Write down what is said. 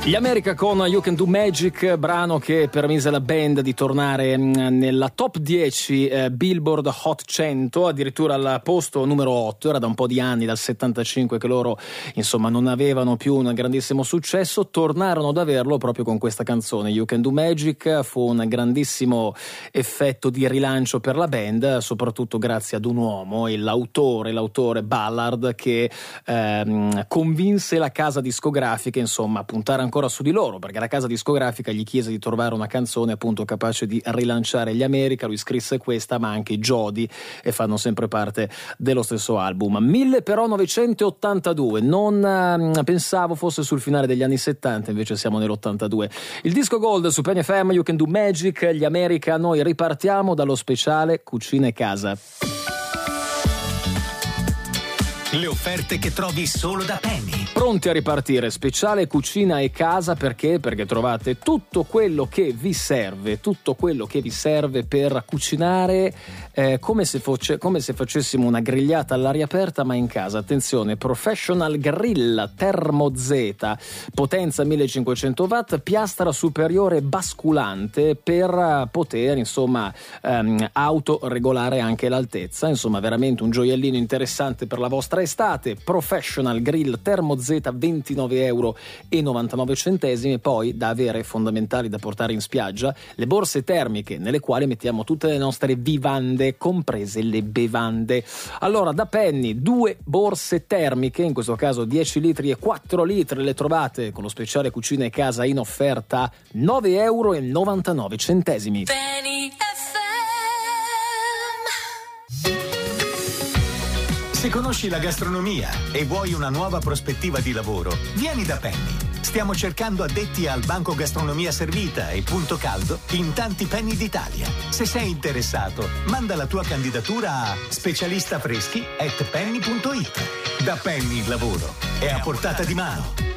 Gli America con You Can Do Magic, brano che permise alla band di tornare nella top 10 Billboard Hot 100, addirittura al posto numero 8. Era da un po' di anni, dal 75, che loro insomma non avevano più un grandissimo successo. Tornarono ad averlo proprio con questa canzone You Can Do Magic. Fu un grandissimo effetto di rilancio per la band, soprattutto grazie ad un uomo, l'autore Ballard, che convinse la casa discografica insomma a puntare ancora su di loro, perché la casa discografica gli chiese di trovare una canzone appunto capace di rilanciare gli America. Lui scrisse questa, ma anche Jody, e fanno sempre parte dello stesso album. 1982, non pensavo fosse sul finale degli anni 70, invece siamo nell'82. Il disco Gold su Penny FM, You Can Do Magic, gli America. Noi ripartiamo dallo speciale Cucina e Casa. Le offerte che trovi solo da Penny. Pronti a ripartire, speciale Cucina e Casa, perché? Perché trovate tutto quello che vi serve per cucinare, come se facessimo una grigliata all'aria aperta ma in casa. Attenzione, Professional Grill Termo Z, potenza 1500 watt, piastra superiore basculante per poter insomma autoregolare anche l'altezza. Insomma, veramente un gioiellino interessante per la vostra estate. Professional Grill Termo Z, 29,99 €. Poi, da avere, fondamentali da portare in spiaggia, le borse termiche nelle quali mettiamo tutte le nostre vivande, comprese le bevande. Allora, da Penny 2 borse termiche, in questo caso 10 litri e 4 litri, le trovate con lo speciale Cucina e Casa in offerta, 9,99 €. Penny Se conosci la gastronomia e vuoi una nuova prospettiva di lavoro, vieni da Penny. Stiamo cercando addetti al banco gastronomia servita e punto caldo in tanti Penny d'Italia. Se sei interessato, manda la tua candidatura a specialistafreschi@penny.it. Da Penny il lavoro è a portata di mano.